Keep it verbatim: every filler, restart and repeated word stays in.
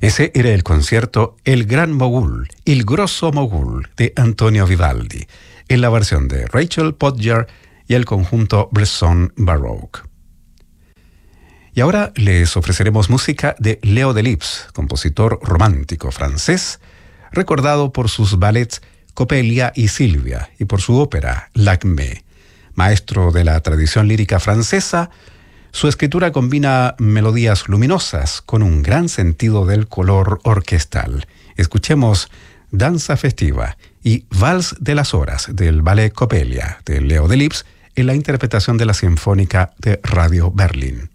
Ese era el concierto El Gran Mogul, Il Grosso Mogul, de Antonio Vivaldi, en la versión de Rachel Podger y el conjunto Bresson Baroque. Y ahora les ofreceremos música de Léo Delibes, compositor romántico francés, recordado por sus ballets Coppelia y Silvia y por su ópera L'Acmé. Maestro de la tradición lírica francesa, su escritura combina melodías luminosas con un gran sentido del color orquestal. Escuchemos Danza Festiva y Vals de las Horas del ballet Coppelia de Léo Delibes en la interpretación de la Sinfónica de Radio Berlín.